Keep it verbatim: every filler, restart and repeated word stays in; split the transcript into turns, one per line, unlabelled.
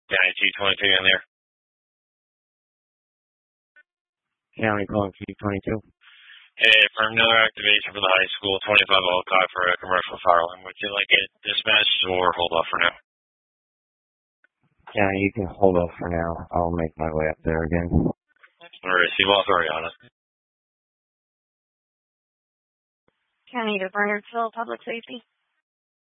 County T twenty-two in there.
County calling T twenty-two.
Hey, for another activation for the high school, twenty-five Alcott for a commercial fire alarm. Would you like it dispatched or hold off for now?
Yeah, you can hold off for now. I'll make my way up there again.
Or is he authority on it?
County to Bernardsville Public Safety.